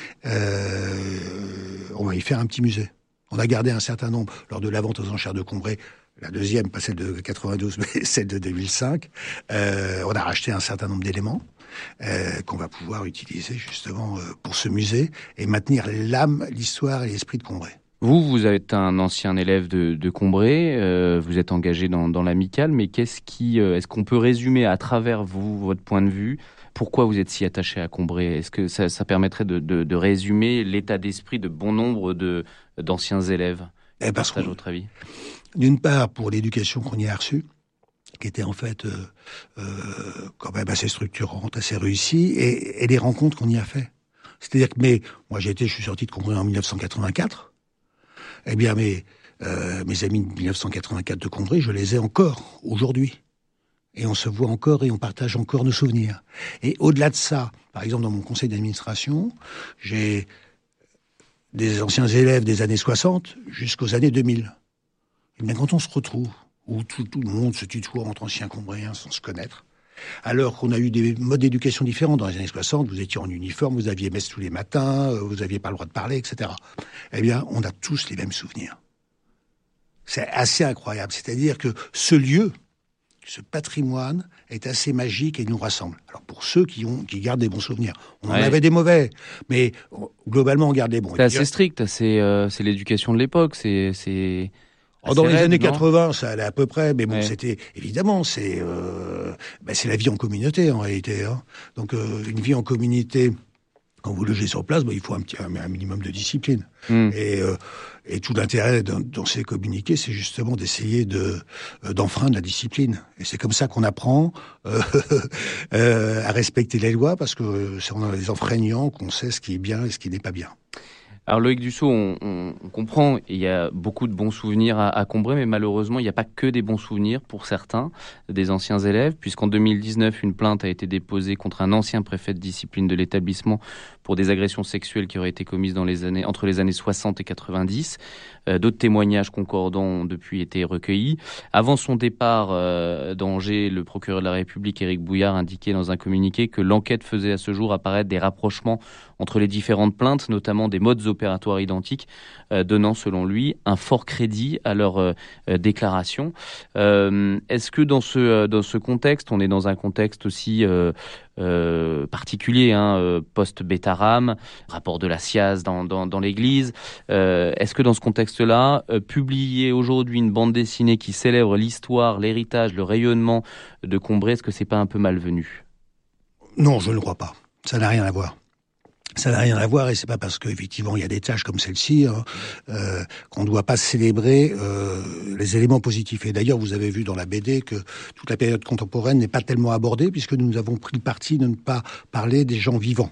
S8: on va y faire un petit musée. On a gardé un certain nombre lors de la vente aux enchères de Combray, la deuxième, pas celle de 92, mais celle de 2005. On a racheté un certain nombre d'éléments qu'on va pouvoir utiliser justement pour ce musée et maintenir l'âme, l'histoire et l'esprit de Combray.
S7: Vous êtes un ancien élève de Combray, vous êtes engagé dans l'amicale, mais est-ce qu'on peut résumer à travers votre point de vue, pourquoi vous êtes si attaché à Combray ? Est-ce que ça permettrait de résumer l'état d'esprit de bon nombre d'anciens élèves ?
S8: Parce que,
S7: votre avis ?
S8: D'une part, pour l'éducation qu'on y a reçue, qui était en fait quand même assez structurante, assez réussie, et les rencontres qu'on y a fait. C'est-à-dire que moi je suis sorti de Combray en 1984. Eh bien, mes amis de 1984 de Combray, je les ai encore aujourd'hui. Et on se voit encore et on partage encore nos souvenirs. Et au-delà de ça, par exemple, dans mon conseil d'administration, j'ai des anciens élèves des années 60 jusqu'aux années 2000. Et bien quand on se retrouve, où tout le monde se tutoie entre anciens combréens sans se connaître, alors qu'on a eu des modes d'éducation différents dans les années 60, vous étiez en uniforme, vous aviez messe tous les matins, vous n'aviez pas le droit de parler, etc. Eh bien, on a tous les mêmes souvenirs. C'est assez incroyable. C'est-à-dire que ce lieu, ce patrimoine est assez magique et nous rassemble. Alors pour ceux qui gardent des bons souvenirs, on en avait des mauvais, mais globalement on garde des bons.
S7: C'est assez strict, c'est l'éducation de l'époque, c'est
S8: dans les années 80, ça allait à peu près, mais bon, c'était évidemment c'est la vie en communauté en réalité. Hein. Donc une vie en communauté. Quand vous logez sur place, il faut un minimum de discipline. Et tout l'intérêt dans ces communiqués, c'est justement d'essayer d'enfreindre la discipline. Et c'est comme ça qu'on apprend à respecter les lois, parce que c'est en les enfreignant qu'on sait ce qui est bien et ce qui n'est pas bien.
S7: Alors Loïc Dussault, on comprend, il y a beaucoup de bons souvenirs à Combray, mais malheureusement, il n'y a pas que des bons souvenirs pour certains des anciens élèves, puisqu'en 2019, une plainte a été déposée contre un ancien préfet de discipline de l'établissement pour des agressions sexuelles qui auraient été commises entre les années 60 et 90. D'autres témoignages concordants ont depuis été recueillis. Avant son départ d'Angers, le procureur de la République, Éric Bouillard, indiquait dans un communiqué que l'enquête faisait à ce jour apparaître des rapprochements entre les différentes plaintes, notamment des modes opératoires identiques, donnant, selon lui, un fort crédit à leur déclaration. Est-ce que dans ce contexte, on est dans un contexte aussi particulier, post-Bétaram, rapport de la SIAZ dans l'Église, est-ce que dans ce contexte-là, publier aujourd'hui une bande dessinée qui célèbre l'histoire, l'héritage, le rayonnement de Combray, est-ce que c'est pas un peu malvenu ?
S8: Non, je ne le crois pas. Ça n'a rien à voir. Ça n'a rien à voir, et c'est pas parce qu'effectivement il y a des tâches comme celle-ci qu'on ne doit pas célébrer les éléments positifs. Et d'ailleurs, vous avez vu dans la BD que toute la période contemporaine n'est pas tellement abordée, puisque nous avons pris le parti de ne pas parler des gens vivants.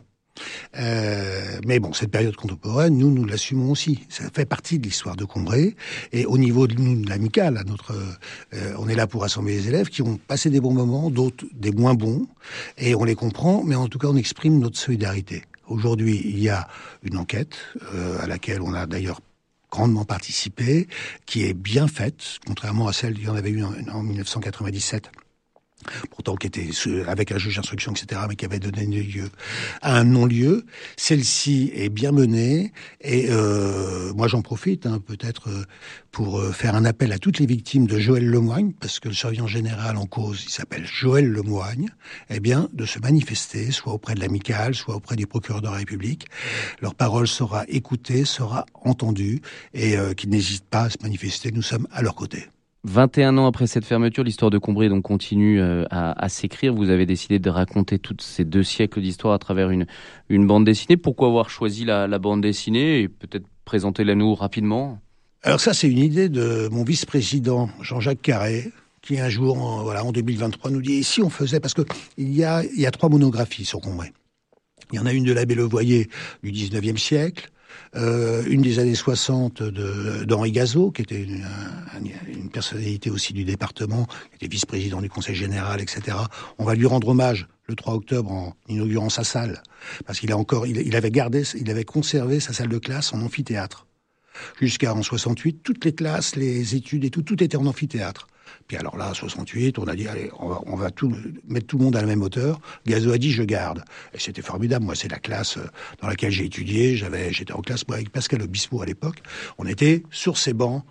S8: Mais bon, cette période contemporaine, nous l'assumons aussi. Ça fait partie de l'histoire de Combray. Et au niveau de l'amicale, on est là pour rassembler les élèves qui ont passé des bons moments, d'autres des moins bons, et on les comprend, mais en tout cas on exprime notre solidarité. Aujourd'hui, il y a une enquête à laquelle on a d'ailleurs grandement participé, qui est bien faite, contrairement à celle qu'il y en avait eu en 1997. Pourtant qui était avec un juge d'instruction, etc., mais qui avait donné lieu à un non-lieu. Celle-ci est bien menée, et moi j'en profite peut-être pour faire un appel à toutes les victimes de Joël Lemoigne, parce que le surveillant général en cause, il s'appelle Joël Lemoigne, de se manifester, soit auprès de l'amicale, soit auprès du procureur de la République. Leur parole sera écoutée, sera entendue, et qu'ils n'hésitent pas à se manifester, nous sommes à leur côté.
S7: 21 ans après cette fermeture, l'histoire de Combray donc continue à s'écrire. Vous avez décidé de raconter tous ces 2 siècles d'histoire à travers une bande dessinée. Pourquoi avoir choisi la bande dessinée et peut-être présentez-la nous rapidement ?
S8: Alors ça, c'est une idée de mon vice-président Jean-Jacques Carré, qui un jour, en 2023, nous dit « Et si on faisait ?» Parce que il y a 3 monographies sur Combray. Il y en a une de l'abbé Levoyer du 19e siècle, une des années 60 d'Henri Gazeau, qui était une personnalité aussi du département, qui était vice-président du Conseil général, etc. On va lui rendre hommage le 3 octobre en inaugurant sa salle, parce qu'il avait conservé sa salle de classe en amphithéâtre. Jusqu'en 68, toutes les classes, les études et tout était en amphithéâtre. Puis alors là, en 68, on a dit, allez, on va mettre tout le monde à la même hauteur. Gazeau a dit, je garde. Et c'était formidable. Moi, c'est la classe dans laquelle j'ai étudié. J'étais en classe, moi, avec Pascal Obispo à l'époque. On était sur ces bancs,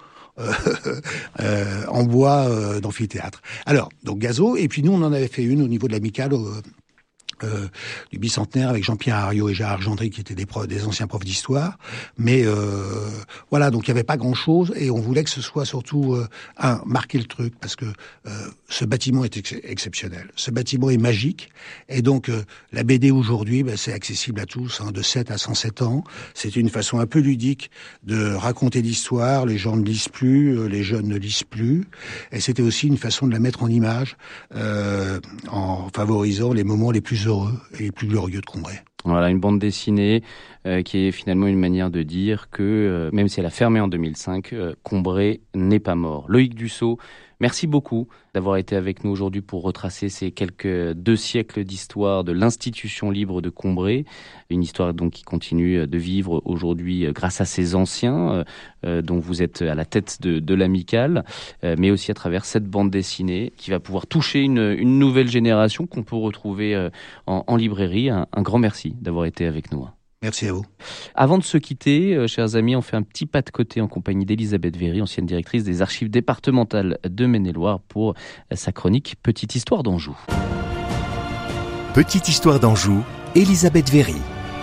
S8: en bois d'amphithéâtre. Alors, donc Gazeau, et puis nous, on en avait fait une au niveau de l'amicale, du bicentenaire, avec Jean-Pierre Hariot et Gérard Gendry, qui étaient des anciens profs d'histoire. Mais voilà, donc il n'y avait pas grand-chose, et on voulait que ce soit surtout marquer le truc, parce que ce bâtiment est exceptionnel. Ce bâtiment est magique, et donc la BD aujourd'hui, c'est accessible à tous, de 7 à 107 ans. C'est une façon un peu ludique de raconter l'histoire. Les gens ne lisent plus, les jeunes ne lisent plus, et c'était aussi une façon de la mettre en image, en favorisant les moments les plus heureux et les plus glorieux de Combray.
S7: Voilà, une bande dessinée qui est finalement une manière de dire que, même si elle a fermé en 2005, Combray n'est pas mort. Loïc Dussault, Merci beaucoup d'avoir été avec nous aujourd'hui pour retracer ces quelques 2 siècles d'histoire de l'institution libre de Combray. Une histoire donc qui continue de vivre aujourd'hui grâce à ces anciens dont vous êtes à la tête de l'amicale, mais aussi à travers cette bande dessinée qui va pouvoir toucher une nouvelle génération qu'on peut retrouver en librairie. Un grand merci d'avoir été avec nous.
S8: Merci à vous.
S7: Avant de se quitter, chers amis, on fait un petit pas de côté en compagnie d'Elisabeth Véry, ancienne directrice des archives départementales de Maine-et-Loire, pour sa chronique Petite Histoire d'Anjou.
S4: Petite Histoire d'Anjou, Elisabeth Véry.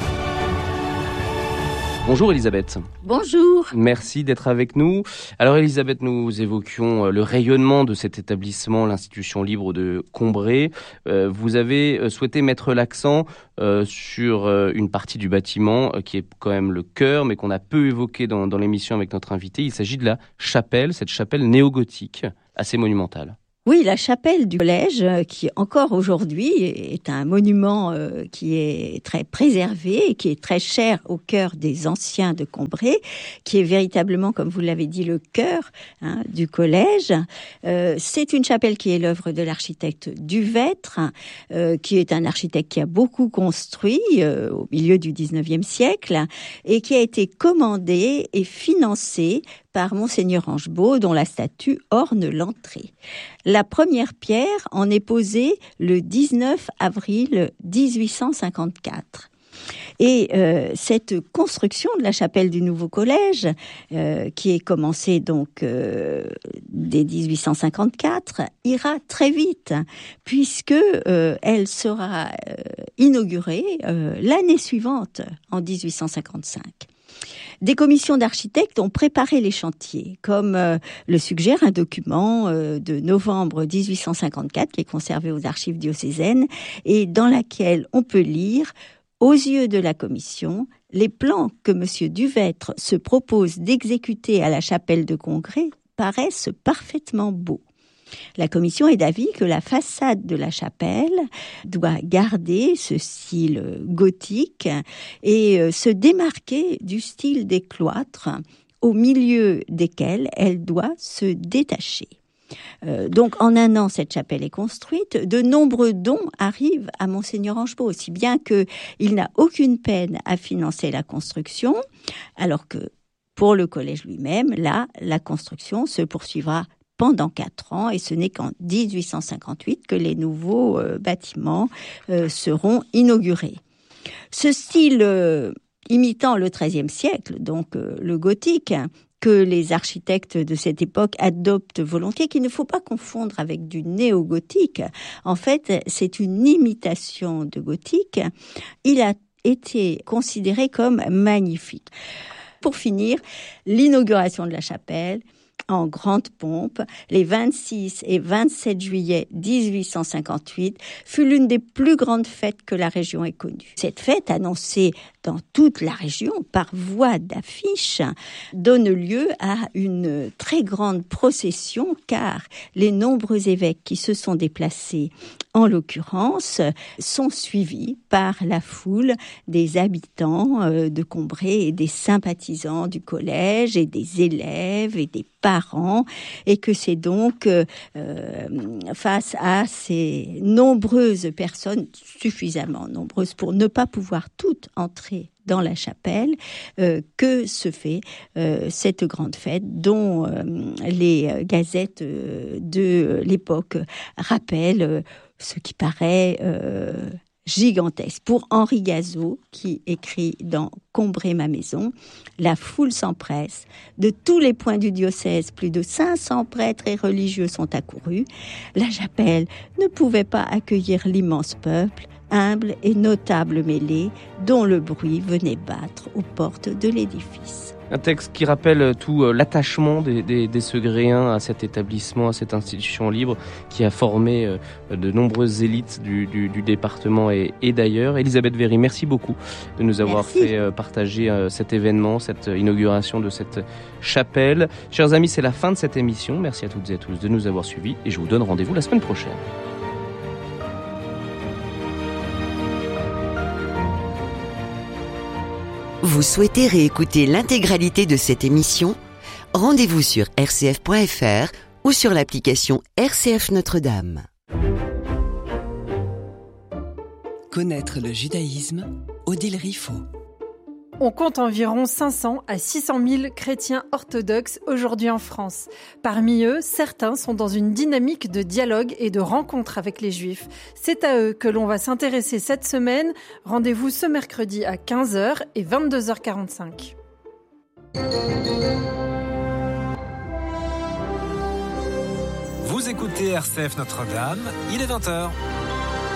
S7: Bonjour Elisabeth.
S9: Bonjour.
S7: Merci d'être avec nous. Alors Elisabeth, nous évoquions le rayonnement de cet établissement, l'institution libre de Combray. Vous avez souhaité mettre l'accent sur une partie du bâtiment qui est quand même le cœur, mais qu'on a peu évoqué dans l'émission avec notre invité. Il s'agit de la chapelle, cette chapelle néo-gothique, assez monumentale.
S9: Oui, la chapelle du collège, qui encore aujourd'hui est un monument qui est très préservé et qui est très cher au cœur des anciens de Combray, qui est véritablement, comme vous l'avez dit, le cœur du collège. C'est une chapelle qui est l'œuvre de l'architecte Duvêtre, qui est un architecte qui a beaucoup construit au milieu du 19e siècle et qui a été commandé et financé par Monseigneur Angebault, dont la statue orne l'entrée. La première pierre en est posée le 19 avril 1854. Et cette construction de la chapelle du nouveau collège, qui est commencée donc dès 1854, ira très vite, puisque elle sera inaugurée l'année suivante, en 1855. Des commissions d'architectes ont préparé les chantiers, comme le suggère un document de novembre 1854 qui est conservé aux archives diocésaines et dans laquelle on peut lire « Aux yeux de la commission, les plans que M. Duvêtre se propose d'exécuter à la chapelle de Combray paraissent parfaitement beaux. La commission est d'avis que la façade de la chapelle doit garder ce style gothique et se démarquer du style des cloîtres, au milieu desquels elle doit se détacher. Donc en un an, cette chapelle est construite. De nombreux dons arrivent à Monseigneur Angebault, aussi bien qu'il n'a aucune peine à financer la construction, alors que pour le collège lui-même, là, la construction se poursuivra pendant 4 ans, et ce n'est qu'en 1858 que les nouveaux bâtiments seront inaugurés. Ce style imitant le XIIIe siècle, donc le gothique, que les architectes de cette époque adoptent volontiers, qu'il ne faut pas confondre avec du néo-gothique. En fait, c'est une imitation de gothique. Il a été considéré comme magnifique. Pour finir, l'inauguration de la chapelle, en grande pompe, les 26 et 27 juillet 1858, fut l'une des plus grandes fêtes que la région ait connues. Cette fête, annoncée dans toute la région par voie d'affiche, donne lieu à une très grande procession, car les nombreux évêques qui se sont déplacés, en l'occurrence, sont suivis par la foule des habitants de Combray et des sympathisants du collège et des élèves et des parents, et que c'est donc face à ces nombreuses personnes, suffisamment nombreuses pour ne pas pouvoir toutes entrer dans la chapelle, que se fait cette grande fête dont les gazettes de l'époque rappellent ce qui paraît gigantesque. Pour Henri Gazeau, qui écrit dans Combray ma maison, la foule s'empresse. De tous les points du diocèse, plus de 500 prêtres et religieux sont accourus. La chapelle ne pouvait pas accueillir l'immense peuple, humble et notable mêlée, dont le bruit venait battre aux portes de l'édifice.
S7: Un texte qui rappelle tout l'attachement des Segréens à cet établissement, à cette institution libre qui a formé de nombreuses élites du département et d'ailleurs. Elisabeth Véry, merci beaucoup de nous avoir fait partager cet événement, cette inauguration de cette chapelle. Chers amis, c'est la fin de cette émission. Merci à toutes et à tous de nous avoir suivis et je vous donne rendez-vous la semaine prochaine.
S6: Vous souhaitez réécouter l'intégralité de cette émission ? Rendez-vous sur rcf.fr ou sur l'application RCF Notre-Dame.
S10: Connaître le judaïsme, Odile Riffaut.
S11: On compte environ 500 à 600 000 chrétiens orthodoxes aujourd'hui en France. Parmi eux, certains sont dans une dynamique de dialogue et de rencontre avec les Juifs. C'est à eux que l'on va s'intéresser cette semaine. Rendez-vous ce mercredi à 15h et 22h45.
S12: Vous écoutez RCF Notre-Dame, il est 20h.